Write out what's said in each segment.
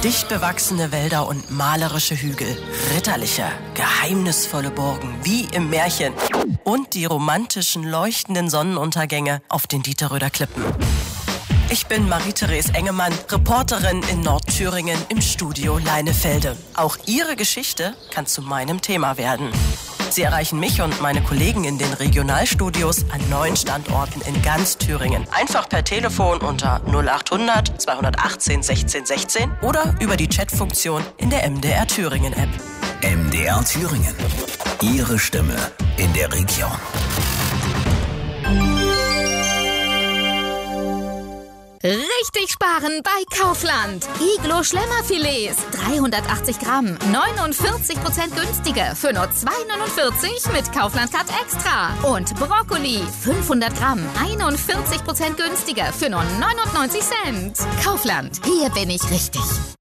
Dicht bewachsene Wälder und malerische Hügel, ritterliche, geheimnisvolle Burgen, wie im Märchen. Und die romantischen, leuchtenden Sonnenuntergänge auf den Dieterröder Klippen. Ich bin Marie-Therese Engemann, Reporterin in Nordthüringen im Studio Leinefelde. Auch Ihre Geschichte kann zu meinem Thema werden. Sie erreichen mich und meine Kollegen in den Regionalstudios an 9 Standorten in ganz Thüringen. Einfach per Telefon unter 0800 218 16 16 oder über die Chatfunktion in der MDR Thüringen App. MDR Thüringen. Ihre Stimme in der Region. Richtig sparen bei Kaufland. Iglo Schlemmerfilets, 380 Gramm, 49% günstiger für nur 2,49 mit Kaufland Cut Extra. Und Brokkoli, 500 Gramm, 41% günstiger für nur 99 Cent. Kaufland, hier bin ich richtig.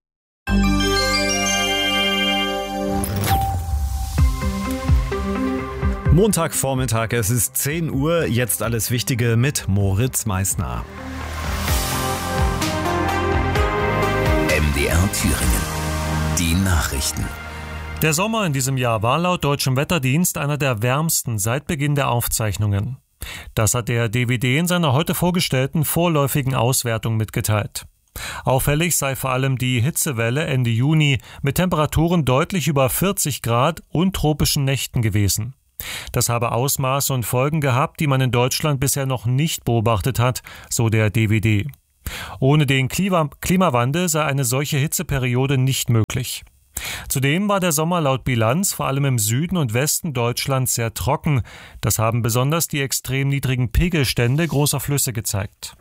Montagvormittag, es ist 10 Uhr, jetzt alles Wichtige mit Moritz Meissner. MDR Thüringen. Die Nachrichten. Der Sommer in diesem Jahr war laut Deutschem Wetterdienst einer der wärmsten seit Beginn der Aufzeichnungen. Das hat der DWD in seiner heute vorgestellten vorläufigen Auswertung mitgeteilt. Auffällig sei vor allem die Hitzewelle Ende Juni mit Temperaturen deutlich über 40 Grad und tropischen Nächten gewesen. Das habe Ausmaße und Folgen gehabt, die man in Deutschland bisher noch nicht beobachtet hat, so der DWD. Ohne den Klimawandel sei eine solche Hitzeperiode nicht möglich. Zudem war der Sommer laut Bilanz vor allem im Süden und Westen Deutschlands sehr trocken. Das haben besonders die extrem niedrigen Pegelstände großer Flüsse gezeigt.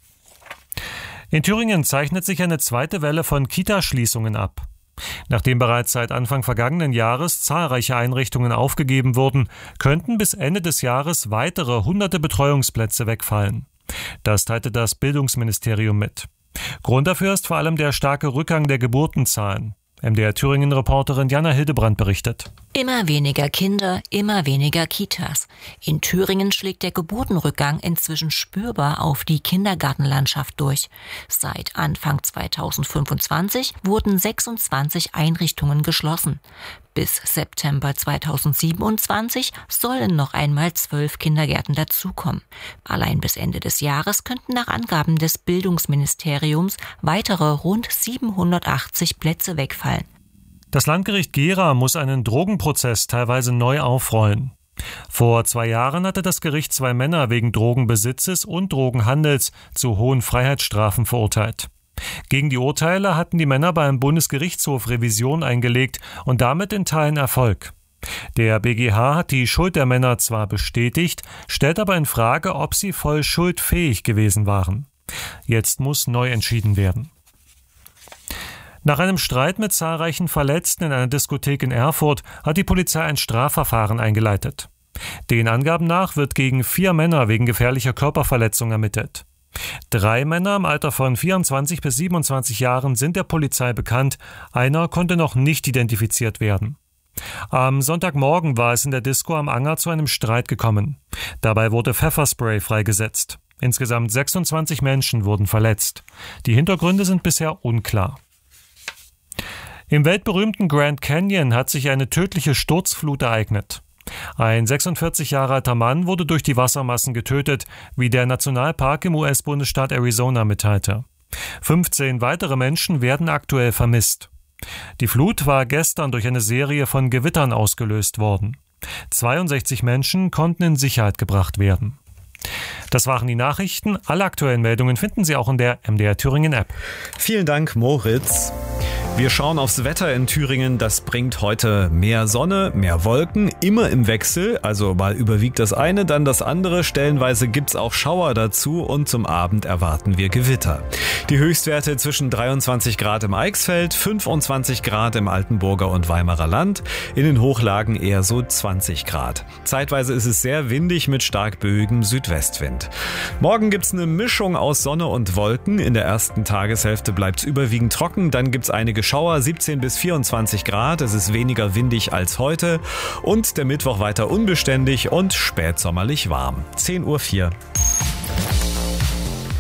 In Thüringen zeichnet sich eine zweite Welle von Kitaschließungen ab. Nachdem bereits seit Anfang vergangenen Jahres zahlreiche Einrichtungen aufgegeben wurden, könnten bis Ende des Jahres weitere hunderte Betreuungsplätze wegfallen. Das teilte das Bildungsministerium mit. Grund dafür ist vor allem der starke Rückgang der Geburtenzahlen. MDR Thüringen-Reporterin Jana Hildebrand berichtet. Immer weniger Kinder, immer weniger Kitas. In Thüringen schlägt der Geburtenrückgang inzwischen spürbar auf die Kindergartenlandschaft durch. Seit Anfang 2025 wurden 26 Einrichtungen geschlossen. Bis September 2027 sollen noch einmal 12 Kindergärten dazukommen. Allein bis Ende des Jahres könnten nach Angaben des Bildungsministeriums weitere rund 780 Plätze wegfallen. Das Landgericht Gera muss einen Drogenprozess teilweise neu aufrollen. Vor 2 Jahren hatte das Gericht 2 Männer wegen Drogenbesitzes und Drogenhandels zu hohen Freiheitsstrafen verurteilt. Gegen die Urteile hatten die Männer beim Bundesgerichtshof Revision eingelegt und damit in Teilen Erfolg. Der BGH hat die Schuld der Männer zwar bestätigt, stellt aber in Frage, ob sie voll schuldfähig gewesen waren. Jetzt muss neu entschieden werden. Nach einem Streit mit zahlreichen Verletzten in einer Diskothek in Erfurt hat die Polizei ein Strafverfahren eingeleitet. Den Angaben nach wird gegen 4 Männer wegen gefährlicher Körperverletzung ermittelt. 3 Männer im Alter von 24 bis 27 Jahren sind der Polizei bekannt, einer konnte noch nicht identifiziert werden. Am Sonntagmorgen war es in der Disco am Anger zu einem Streit gekommen. Dabei wurde Pfefferspray freigesetzt. Insgesamt 26 Menschen wurden verletzt. Die Hintergründe sind bisher unklar. Im weltberühmten Grand Canyon hat sich eine tödliche Sturzflut ereignet. Ein 46 Jahre alter Mann wurde durch die Wassermassen getötet, wie der Nationalpark im US-Bundesstaat Arizona mitteilte. 15 weitere Menschen werden aktuell vermisst. Die Flut war gestern durch eine Serie von Gewittern ausgelöst worden. 62 Menschen konnten in Sicherheit gebracht werden. Das waren die Nachrichten. Alle aktuellen Meldungen finden Sie auch in der MDR Thüringen App. Vielen Dank, Moritz. Wir schauen aufs Wetter in Thüringen. Das bringt heute mehr Sonne, mehr Wolken, immer im Wechsel. Also mal überwiegt das eine, dann das andere. Stellenweise gibt's auch Schauer dazu und zum Abend erwarten wir Gewitter. Die Höchstwerte zwischen 23 Grad im Eichsfeld, 25 Grad im Altenburger und Weimarer Land. In den Hochlagen eher so 20 Grad. Zeitweise ist es sehr windig mit stark böigem Südwestwind. Morgen gibt's eine Mischung aus Sonne und Wolken. In der ersten Tageshälfte bleibt's überwiegend trocken. Dann gibt's einige Schauer, 17 bis 24 Grad. Es ist weniger windig als heute. Und der Mittwoch weiter unbeständig und spätsommerlich warm. 10:04 Uhr.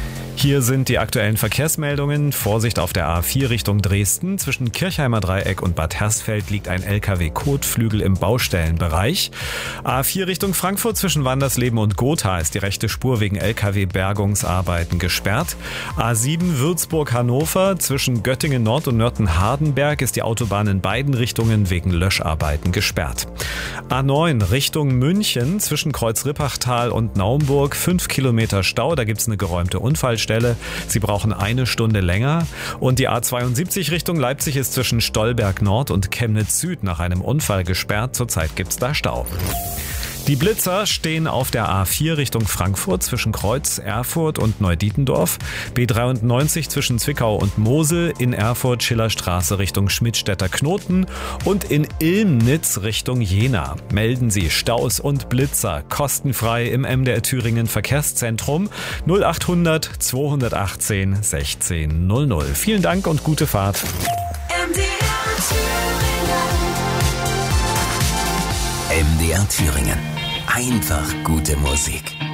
Hier sind die aktuellen Verkehrsmeldungen. Vorsicht auf der A4 Richtung Dresden. Zwischen Kirchheimer Dreieck und Bad Hersfeld liegt ein LKW-Kotflügel im Baustellenbereich. A4 Richtung Frankfurt zwischen Wandersleben und Gotha ist die rechte Spur wegen LKW-Bergungsarbeiten gesperrt. A7 Würzburg-Hannover zwischen Göttingen Nord und Nörten-Hardenberg ist die Autobahn in beiden Richtungen wegen Löscharbeiten gesperrt. A9 Richtung München zwischen Kreuz-Rippachtal und Naumburg 5 Kilometer Stau. Da gibt es eine geräumte Unfallstelle. Sie brauchen 1 Stunde länger. Und die A72 Richtung Leipzig ist zwischen Stolberg Nord und Chemnitz Süd nach einem Unfall gesperrt. Zurzeit gibt es da Stau. Die Blitzer stehen auf der A4 Richtung Frankfurt zwischen Kreuz, Erfurt und Neudietendorf, B93 zwischen Zwickau und Mosel, in Erfurt Schillerstraße Richtung Schmidtstädter Knoten und in Ilmnitz Richtung Jena. Melden Sie Staus und Blitzer kostenfrei im MDR Thüringen Verkehrszentrum 0800 218 16 00. Vielen Dank und gute Fahrt. MDR Thüringen. Einfach gute Musik.